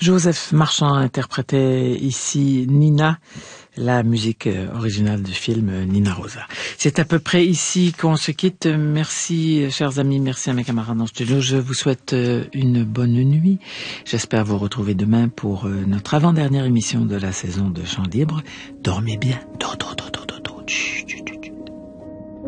Joseph Marchand interprétait ici Nina, la musique originale du film Nina Rosa. C'est à peu près ici qu'on se quitte. Merci, chers amis, merci à mes camarades en studio. Je vous souhaite une bonne nuit. J'espère vous retrouver demain pour notre avant-dernière émission de la saison de Chant Libre. Dormez bien. Chut.